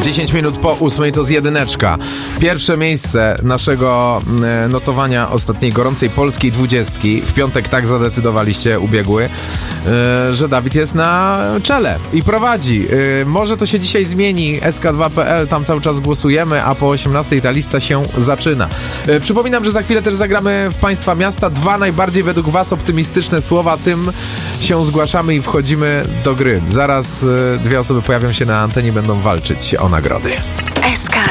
10 minut po 8 to z jedyneczka. Pierwsze miejsce naszego notowania ostatniej gorącej polskiej 20. W piątek tak zadecydowaliście ubiegły, że Dawid jest na czele i prowadzi. Może to się dzisiaj zmieni. SK2.pl, tam cały czas głosujemy, a po 18 ta lista się zaczyna. Przypominam, że za chwilę też zagramy w Państwa miasta. 2 najbardziej według Was optymistyczne słowa. Tym się zgłaszamy i wchodzimy do gry. Zaraz 2 osoby pojawią się na antenie, będą walczyć o nagrody. SK